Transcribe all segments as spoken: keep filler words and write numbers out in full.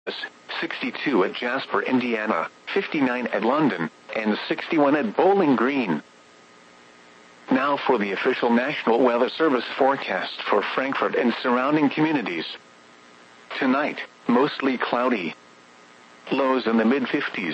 sixty-two at Jasper, Indiana, fifty-nine at London, and sixty-one at Bowling Green. Now for the official National Weather Service forecast for Frankfurt and surrounding communities. Tonight, mostly cloudy. Lows in the mid fifties.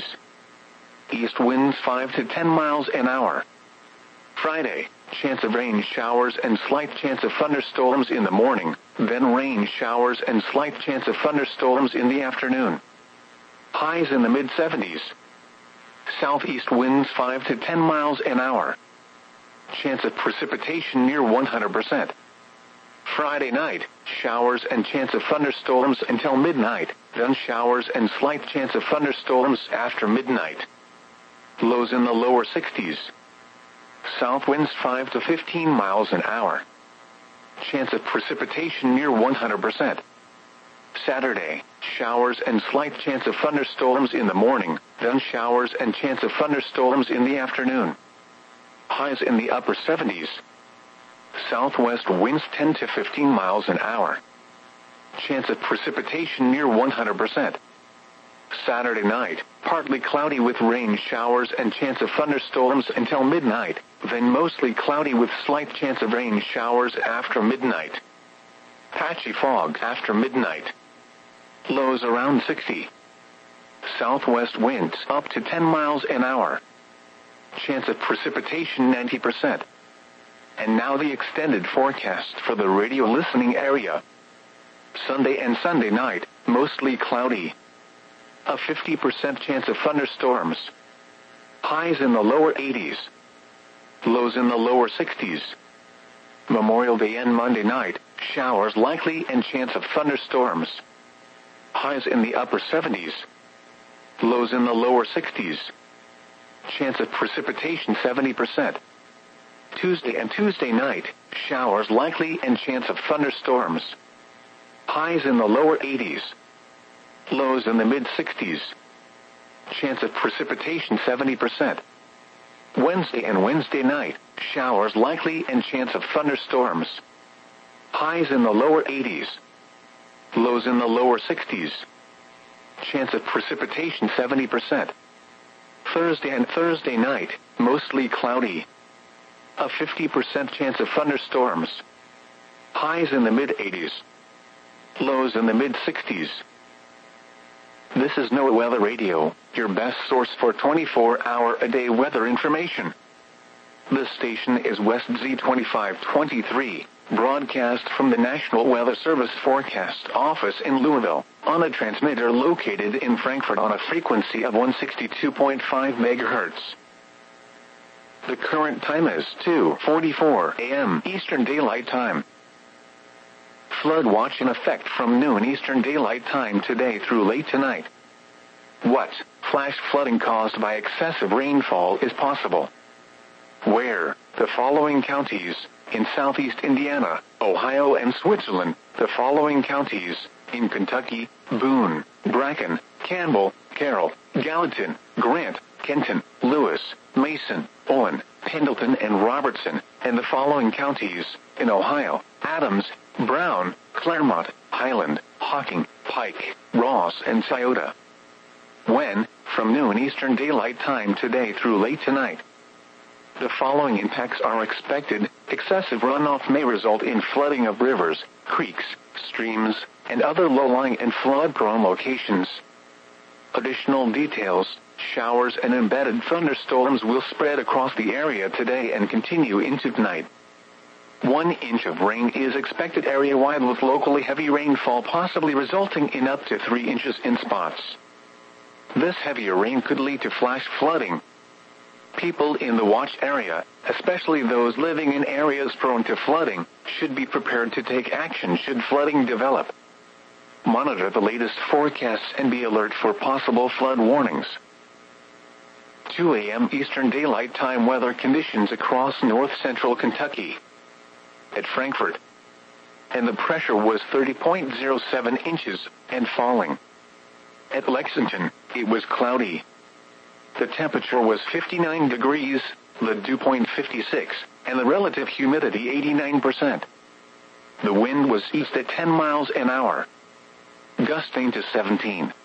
East winds five to ten miles an hour. Friday, chance of rain showers and slight chance of thunderstorms in the morning, then rain showers and slight chance of thunderstorms in the afternoon. Highs in the mid seventies. Southeast winds five to ten miles an hour. Chance of precipitation near one hundred percent. Friday night, showers and chance of thunderstorms until midnight, then showers and slight chance of thunderstorms after midnight. Lows in the lower sixties. South winds five to fifteen miles an hour. Chance of precipitation near one hundred percent. Saturday, showers and slight chance of thunderstorms in the morning, then showers and chance of thunderstorms in the afternoon. Highs in the upper seventies. Southwest winds ten to fifteen miles an hour. Chance of precipitation near one hundred percent. Saturday night, partly cloudy with rain showers and chance of thunderstorms until midnight, then mostly cloudy with slight chance of rain showers after midnight. Patchy fog after midnight. Lows around sixty. Southwest winds up to ten miles an hour. Chance of precipitation ninety percent. And now the extended forecast for the radio listening area. Sunday and Sunday night, mostly cloudy. A fifty percent chance of thunderstorms. Highs in the lower eighties. Lows in the lower sixties. Memorial Day and Monday night, showers likely and chance of thunderstorms. Highs in the upper seventies. Lows in the lower sixties. Chance of precipitation seventy percent. Tuesday and Tuesday night, showers likely and chance of thunderstorms. Highs in the lower eighties. Lows in the mid sixties. Chance of precipitation seventy percent. Wednesday and Wednesday night, showers likely and chance of thunderstorms. Highs in the lower eighties. Lows in the lower sixties. Chance of precipitation seventy percent. Thursday and Thursday night, mostly cloudy. A fifty percent chance of thunderstorms. Highs in the mid eighties. Lows in the mid sixties. This is NOAA Weather Radio, your best source for twenty-four hour a day weather information. This station is West Z twenty-five twenty-three, broadcast from the National Weather Service Forecast Office in Louisville, on a transmitter located in Frankfurt on a frequency of one sixty-two point five megahertz. The current time is two forty-four a m Eastern Daylight Time. Flood watch in effect from noon Eastern Daylight Time today through late tonight. What? Flash flooding caused by excessive rainfall is possible. Where? The following counties: in southeast Indiana, Ohio, and Switzerland. The following counties: in Kentucky, Boone, Bracken, Campbell, Carroll, Gallatin, Grant, Kenton, Lewis, Mason, Owen, Pendleton, and Robertson. And the following counties: in Ohio: Adams, Brown, Claremont, Highland, Hocking, Pike, Ross, and Scioto. When? From noon Eastern Daylight Time today through late tonight. The following impacts are expected. Excessive runoff may result in flooding of rivers, creeks, streams, and other low-lying and flood-prone locations. Additional details: showers and embedded thunderstorms will spread across the area today and continue into tonight. One inch of rain is expected area-wide, with locally heavy rainfall possibly resulting in up to three inches in spots. This heavier rain could lead to flash flooding. People in the watch area, especially those living in areas prone to flooding, should be prepared to take action should flooding develop. Monitor the latest forecasts and be alert for possible flood warnings. two a m Eastern Daylight Time weather conditions across north-central Kentucky. At Frankfurt, and the pressure was thirty point zero seven inches, and falling. At Lexington, it was cloudy. The temperature was fifty-nine degrees, the dew point fifty-six, and the relative humidity eighty-nine percent. The wind was east at ten miles an hour, gusting to seventeen.